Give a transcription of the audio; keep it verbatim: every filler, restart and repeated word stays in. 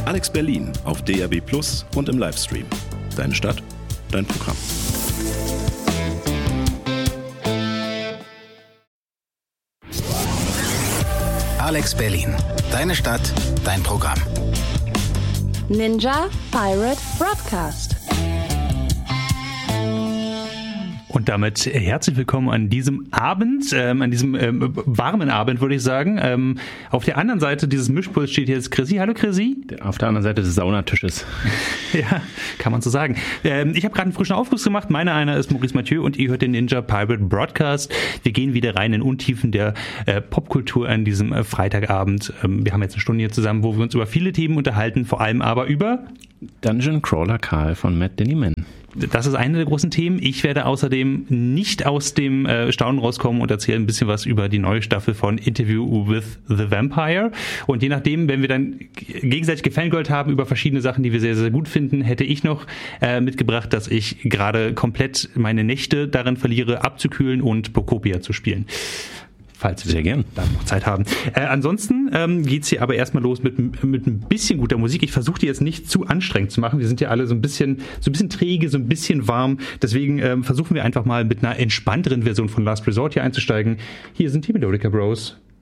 Alex Berlin auf D A B Plus und im Livestream. Deine Stadt, dein Programm. Alex Berlin. Deine Stadt, dein Programm. Ninja Pirate Broadcast. Und damit herzlich willkommen an diesem Abend, ähm, an diesem ähm, warmen Abend, würde ich sagen. Ähm, auf der anderen Seite dieses Mischpuls steht jetzt Chrissy. Hallo Chrissy. Auf der anderen Seite des Saunatisches. Ja, kann man so sagen. Ähm, ich habe gerade einen frischen Aufguss gemacht. Meiner einer ist Maurice Mathieu und ihr hört den Ninja Pirate Broadcast. Wir gehen wieder rein in Untiefen der äh, Popkultur an diesem äh, Freitagabend. Ähm, wir haben jetzt eine Stunde hier zusammen, wo wir uns über viele Themen unterhalten, vor allem aber über Dungeon Crawler Karl von Matt Dennyman. Das ist eine der großen Themen. Ich werde außerdem nicht aus dem äh, Staunen rauskommen und erzähle ein bisschen was über die neue Staffel von Interview with the Vampire. Und je nachdem, wenn wir dann gegenseitig gefangirlt haben über verschiedene Sachen, die wir sehr, sehr gut finden, hätte ich noch äh, mitgebracht, dass ich gerade komplett meine Nächte darin verliere, abzukühlen und Pocopia zu spielen. Falls wir sehr gern da noch Zeit haben. Äh, ansonsten ähm, geht's hier aber erstmal los mit, mit ein bisschen guter Musik. Ich versuche die jetzt nicht zu anstrengend zu machen. Wir sind ja alle so ein bisschen so ein bisschen träge, so ein bisschen warm. Deswegen ähm, versuchen wir einfach mal mit einer entspannteren Version von Last Resort hier einzusteigen. Hier sind die Melodica Bros